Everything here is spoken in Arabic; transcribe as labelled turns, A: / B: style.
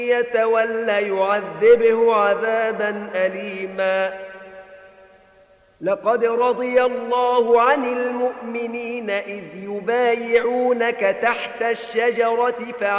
A: يتولى يعذبه عذابا أليما. لقد رضي الله عن المؤمنين إذ يبايعونك تحت الشجرة